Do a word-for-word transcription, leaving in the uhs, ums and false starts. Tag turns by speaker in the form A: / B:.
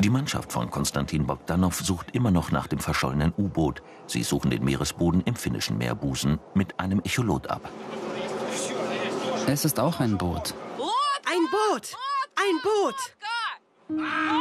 A: Die Mannschaft von Konstantin Bogdanow sucht immer noch nach dem verschollenen U-Boot. Sie suchen den Meeresboden im finnischen Meerbusen mit einem Echolot ab.
B: Es ist auch ein Boot.
C: Ein Boot! Ein Boot!